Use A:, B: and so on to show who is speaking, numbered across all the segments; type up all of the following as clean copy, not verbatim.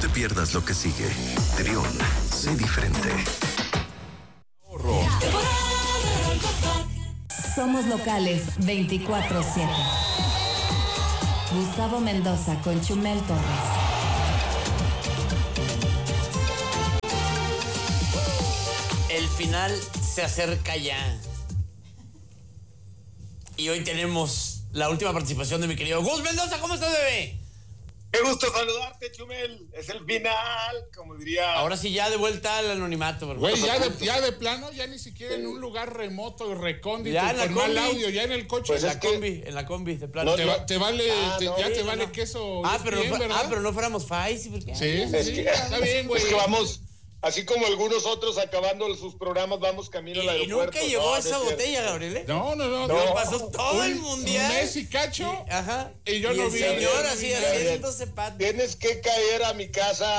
A: te pierdas lo que sigue. Trión, sé diferente.
B: Somos locales 24/7. Gustavo Mendoza con Chumel Torres.
C: El final se acerca ya. Y hoy tenemos la última participación de mi querido Gus Mendoza. ¿Cómo estás, bebé?
D: Qué gusto saludarte, Chumel. Es el final, como diría.
C: Ahora sí, ya de vuelta al anonimato.
E: Güey, ya de plano, ya ni siquiera en un lugar remoto y recóndito,
C: ya
E: con mal audio, ya en el coche.
D: Pues
C: en la combi, de plano.
E: Te vale queso.
C: Pero no fuéramos Faisy.
E: Sí, está bien, güey.
D: Es que vamos, así como algunos otros acabando sus programas, vamos camino al aeropuerto.
C: Y nunca llegó esa botella, Gabriel,
E: No.
C: Pasó todo el mundial.
E: Messi cacho.
C: Ajá.
E: Y yo no vi.
C: Señor, así haciéndose pato.
D: Tienes que caer a mi casa.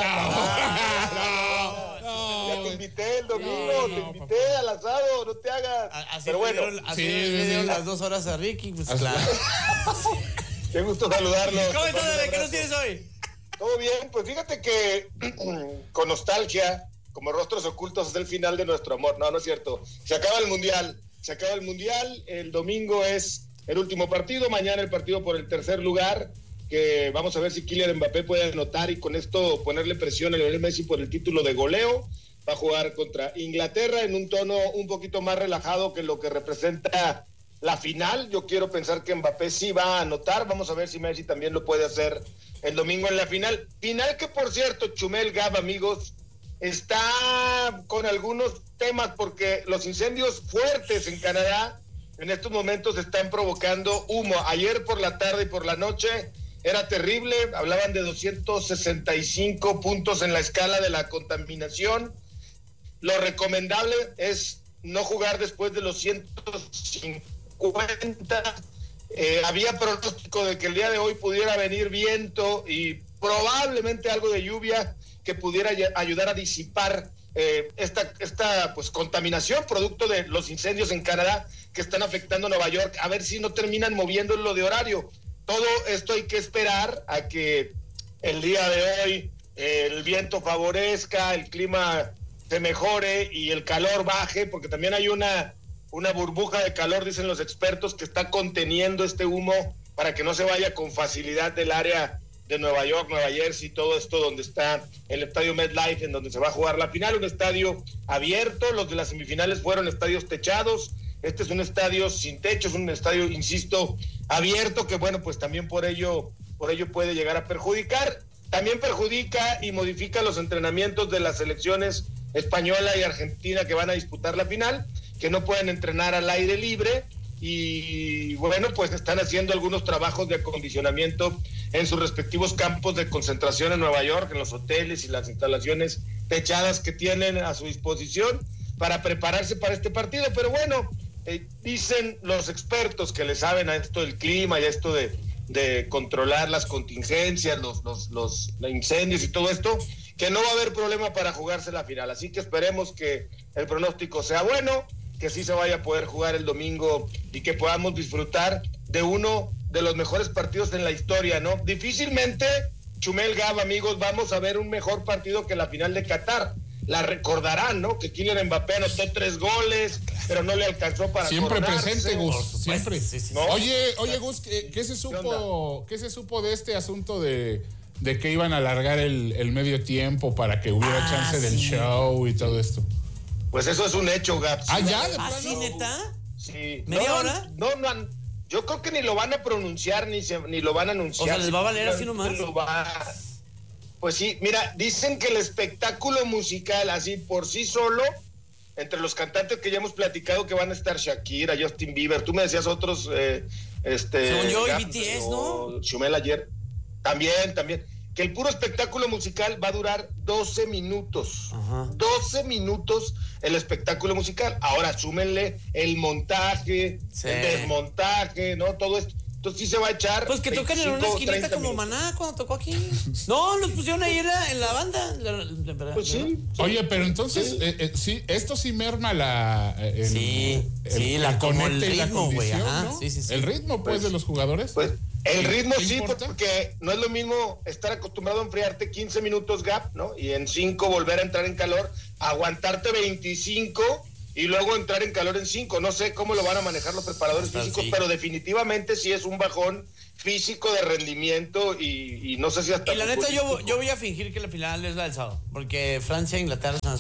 E: No.
D: Ya te invité el domingo, te invité al asado, no te hagas.
C: Pero bueno,
E: sí.
C: le dieron las 2 horas a Ricky, pues claro.
D: Qué gusto saludarlo.
C: ¿Cómo estás, bebé? ¿Qué nos tienes hoy?
D: Todo bien, pues fíjate que con nostalgia, como rostros ocultos, es el final de nuestro amor. No es cierto. Se acaba el mundial, el domingo es el último partido, mañana el partido por el tercer lugar, que vamos a ver si Kylian Mbappé puede anotar y con esto ponerle presión a Lionel Messi por el título de goleo. Va a jugar contra Inglaterra en un tono un poquito más relajado que lo que representa la final. Yo quiero pensar que Mbappé sí va a anotar. Vamos a ver si Messi también lo puede hacer el domingo en la final. Final que, por cierto, Chumel, Gab, amigos, está con algunos temas porque los incendios fuertes en Canadá en estos momentos están provocando humo. Ayer por la tarde y por la noche era terrible. Hablaban de 265 puntos en la escala de la contaminación. Lo recomendable es no jugar después de los 150. Había pronóstico de que el día de hoy pudiera venir viento y probablemente algo de lluvia que pudiera ayudar a disipar esta pues contaminación producto de los incendios en Canadá que están afectando a Nueva York. A ver si no terminan moviéndolo de horario. Todo esto hay que esperar a que el día de hoy el viento favorezca, el clima se mejore y el calor baje, porque también hay una burbuja de calor, dicen los expertos, que está conteniendo este humo para que no se vaya con facilidad del área de Nueva York, Nueva Jersey, todo esto donde está el estadio MetLife, en donde se va a jugar la final, un estadio abierto. Los de las semifinales fueron estadios techados. Este es un estadio sin techo, es un estadio, insisto, abierto, que bueno, pues también por ello puede llegar a perjudicar. También perjudica y modifica los entrenamientos de las selecciones española y argentina que van a disputar la final, que no pueden entrenar al aire libre y bueno, pues están haciendo algunos trabajos de acondicionamiento en sus respectivos campos de concentración en Nueva York, en los hoteles y las instalaciones techadas que tienen a su disposición para prepararse para este partido. Pero bueno, dicen los expertos que le saben a esto del clima y a esto de controlar las contingencias, los incendios y todo esto, que no va a haber problema para jugarse la final. Así que esperemos que el pronóstico sea bueno, que sí se vaya a poder jugar el domingo y que podamos disfrutar de uno de los mejores partidos en la historia, ¿no? Difícilmente, Chumel, Gab, amigos, vamos a ver un mejor partido que la final de Qatar. La recordarán, ¿no? Que Kylian Mbappé anotó 3 goles, pero no le alcanzó para
E: siempre
D: coronarse.
E: Presente, Gus, siempre.
C: Sí.
D: ¿No?
E: Oye, Gus, ¿qué se supo de este asunto de que iban a alargar el medio tiempo para que hubiera chance del show y todo esto?
D: Pues eso es un hecho, Gab.
E: ¿Ya? ¿De
C: ¿Ah,
E: plano?
C: sí, neta?
D: Sí.
C: ¿Media hora?
D: No, yo creo que ni lo van a pronunciar ni lo van a anunciar.
C: O sea, ¿les va a valer así nomás?
D: Pues sí, mira, dicen que el espectáculo musical, así por sí solo, entre los cantantes que ya hemos platicado, que van a estar Shakira, Justin Bieber, tú me decías otros,
C: Según yo, y BTS, ¿no?
D: Chumel ayer, también, que el puro espectáculo musical va a durar 12 minutos.
C: Ajá.
D: 12 minutos el espectáculo musical. Ahora súmenle el montaje,
C: Sí.
D: el desmontaje, ¿no? Todo esto. Entonces sí se va a echar.
C: Pues que toquen en una
D: 25,
C: esquinita
D: 30
C: como
D: minutos.
C: Maná cuando tocó aquí. No, los pusieron ahí en la banda.
D: Pues sí.
E: Oye, pero entonces, sí, esto sí merma la
C: como el
E: conecte y la
C: ritmo, güey,
E: condición,
C: ajá,
E: ¿no?
C: sí.
E: El ritmo, pues, de los jugadores.
D: Pues El ritmo
E: ¿Te
D: sí,
E: importa?
D: porque no es lo mismo estar acostumbrado a enfriarte 15 minutos gap, ¿no? Y en 5 volver a entrar en calor, aguantarte 25 y luego entrar en calor en 5. No sé cómo lo van a manejar los preparadores físicos,
C: sí.
D: pero definitivamente sí es un bajón físico de rendimiento y no sé si hasta...
C: Y la neta, yo voy a fingir que la final es la del sábado, porque Francia e Inglaterra, esa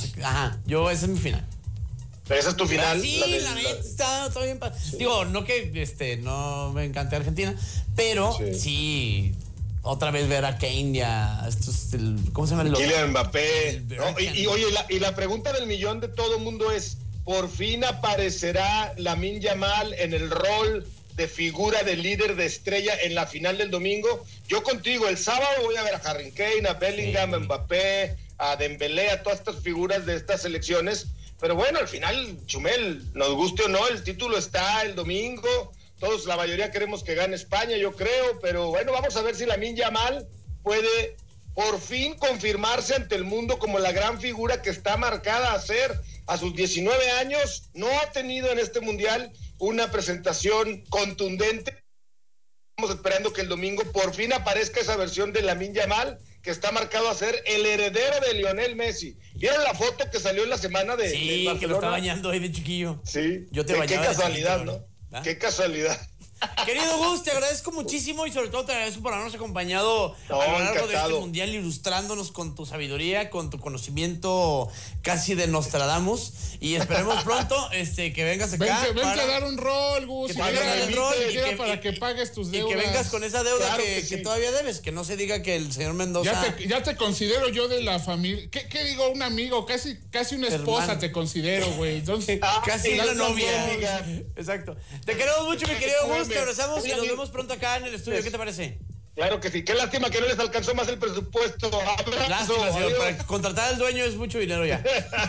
C: es mi final.
D: Pero esa es tu final.
C: Sí, la neta está bien. Sí. Digo, no que no me encante Argentina, pero sí, otra vez ver a Kane y a ¿cómo se llama?
D: Kylian Mbappé. ¿No? Y oye, la pregunta del millón de todo el mundo es, ¿por fin aparecerá Lamine Yamal en el rol de figura, de líder, de estrella en la final del domingo? Yo contigo, el sábado voy a ver a Harry Kane, a Bellingham, a Mbappé, a Dembélé, a todas estas figuras de estas selecciones. Pero bueno, al final, Chumel, nos guste o no, el título está el domingo. Todos, la mayoría queremos que gane España, yo creo. Pero bueno, vamos a ver si Lamine Yamal puede por fin confirmarse ante el mundo como la gran figura que está marcada a ser. A sus 19 años, no ha tenido en este mundial una presentación contundente. Estamos esperando que el domingo por fin aparezca esa versión de Lamine Yamal, que está marcado a ser el heredero de Lionel Messi. ¿Vieron la foto que salió en la semana de Barcelona?
C: Que lo está bañando ahí de chiquillo.
D: Sí.
C: Yo te bañaba.
D: Qué casualidad,
C: chiquito,
D: ¿no?
C: ¿verdad?
D: Qué casualidad.
C: Querido Gus, te agradezco muchísimo y sobre todo te agradezco por habernos acompañado a lo largo de este mundial, ilustrándonos con tu sabiduría, con tu conocimiento casi de Nostradamus, y esperemos pronto que vengas acá.
E: Vente a dar un rol, Gus.
C: Que vengas a dar el rol
E: para que pagues tus deudas.
C: Y que vengas con esa deuda
D: Claro
C: que todavía debes, que no se diga que el señor Mendoza...
E: Ya te considero yo de la familia. ¿Qué digo? Un amigo, casi una esposa. Hermano. Te considero, güey. Entonces,
C: casi una novia.
D: Amiga.
C: Exacto. Te queremos mucho, mi querido Gus. Te abrazamos y nos vemos pronto acá en el estudio. ¿Qué te parece?
D: Claro que sí. Qué lástima que no les alcanzó más el presupuesto. Abrazo.
C: Lástima, señor. Para contratar al dueño es mucho dinero ya.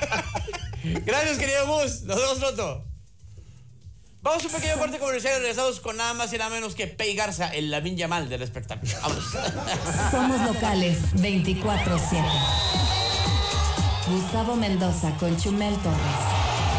C: Gracias, querido Gus. Nos vemos pronto. Vamos a un pequeño corte comercial y regresamos con nada más y nada menos que Pei Garza, el Lamine Yamal del espectáculo. Vamos.
B: Somos locales 24/7. Gustavo Mendoza con Chumel Torres.